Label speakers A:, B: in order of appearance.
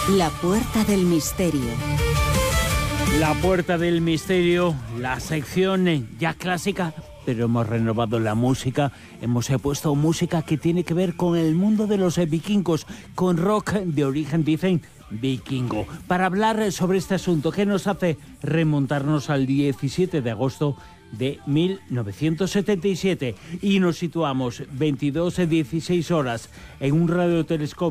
A: La Puerta del Misterio.
B: La Puerta del Misterio, la sección ya clásica, pero hemos renovado la música, hemos puesto música que tiene que ver con el mundo de los vikingos, con rock de origen, dicen, vikingo. Para hablar sobre este asunto, que nos hace remontarnos al 17 de agosto de 1977 y nos situamos 22:16 en un radiotelescopio